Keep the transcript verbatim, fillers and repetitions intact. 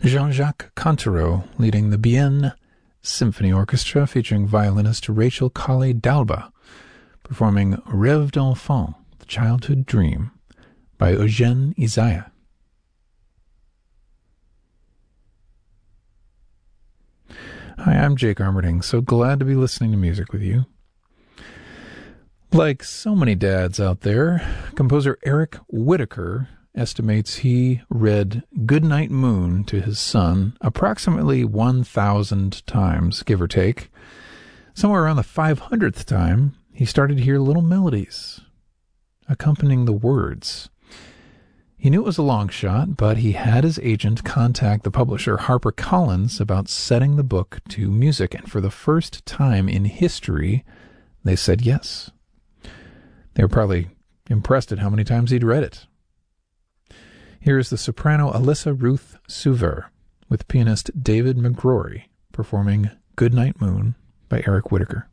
Jean-Jacques Cantero leading the Bienne Symphony Orchestra featuring violinist Rachel Colley-Dalba performing Rêve d'enfant, the childhood dream, by Eugène Isaiah. Hi, I'm Jake Armerding, so glad to be listening to music with you. Like so many dads out there, composer Eric Whitacre estimates he read Goodnight Moon to his son approximately one thousand times, give or take. Somewhere around the five hundredth time, he started to hear little melodies accompanying the words. He knew it was a long shot, but he had his agent contact the publisher HarperCollins about setting the book to music, and for the first time in history, they said yes. They were probably impressed at how many times he'd read it. Here is the soprano Alyssa Ruth Suver with pianist David McGrory performing Goodnight Moon by Eric Whitacre.